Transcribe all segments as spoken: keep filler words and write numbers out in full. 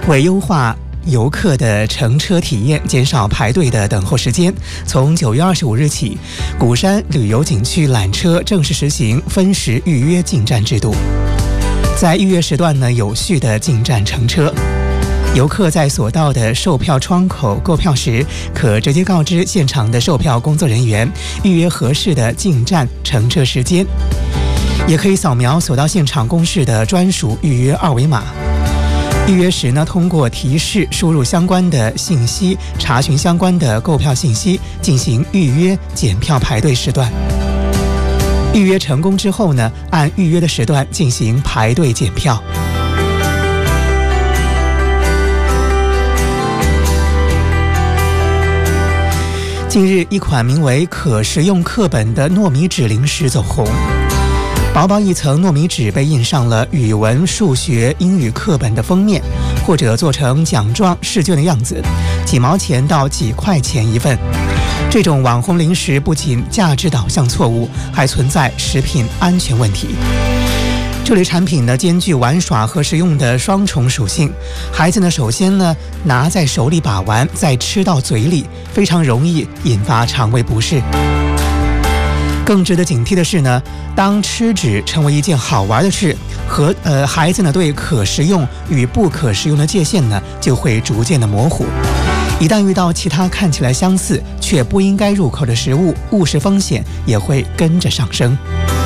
为优化游客的乘车体验，减少排队的等候时间，从九月二十五日起，鼓山旅游景区缆车正式实行分时预约进站制度。在预约时段呢，有序的进站乘车。游客在所到的售票窗口购票时，可直接告知现场的售票工作人员预约合适的进站乘车时间，也可以扫描所到现场公示的专属预约二维码。预约时呢，通过提示输入相关的信息，查询相关的购票信息，进行预约检票排队时段。预约成功之后呢，按预约的时段进行排队检票。近日，一款名为可食用课本的糯米纸零食走红。薄薄一层糯米纸被印上了语文、数学、英语课本的封面，或者做成奖状试卷的样子，几毛钱到几块钱一份。这种网红零食不仅价值导向错误，还存在食品安全问题。这类产品呢，兼具玩耍和食用的双重属性。孩子呢，首先呢拿在手里把玩，再吃到嘴里，非常容易引发肠胃不适。更值得警惕的是呢，当吃纸成为一件好玩的事，和呃孩子呢对可食用与不可食用的界限呢就会逐渐的模糊。一旦遇到其他看起来相似却不应该入口的食物，误食风险也会跟着上升。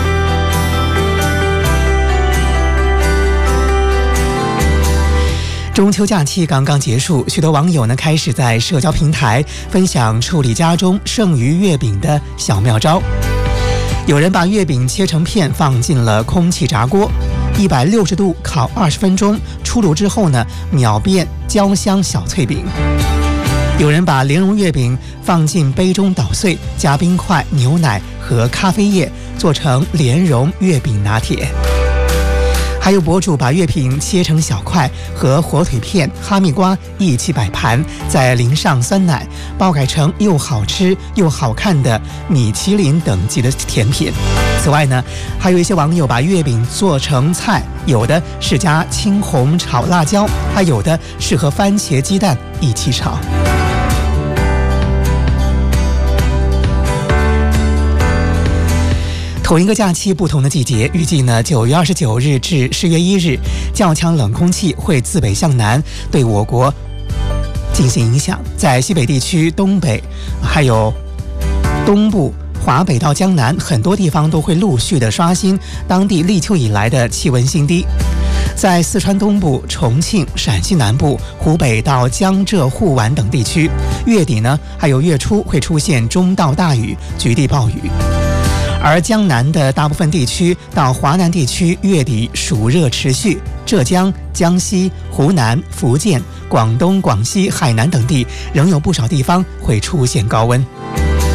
中秋假期刚刚结束，许多网友呢开始在社交平台分享处理家中剩余月饼的小妙招。有人把月饼切成片放进了空气炸锅，一百六十度烤二十分钟，出炉之后呢，秒变焦香小脆饼。有人把莲蓉月饼放进杯中捣碎，加冰块、牛奶和咖啡液，做成莲蓉月饼拿铁。还有博主把月饼切成小块，和火腿片、哈密瓜一起摆盘，再淋上酸奶，包改成又好吃又好看的米其林等级的甜品。此外呢，还有一些网友把月饼做成菜，有的是加青红炒辣椒，还有的是和番茄鸡蛋一起炒。同一个假期，不同的季节，预计呢，九月二十九日至十月一日，较强冷空气会自北向南对我国进行影响。在西北地区、东北，还有东部、华北到江南，很多地方都会陆续的刷新当地立秋以来的气温新低。在四川东部、重庆、陕西南部、湖北到江浙沪皖等地区，月底呢，还有月初会出现中到大雨、局地暴雨。而江南的大部分地区到华南地区，月底暑热持续，浙江、江西、湖南、福建、广东、广西、海南等地仍有不少地方会出现高温。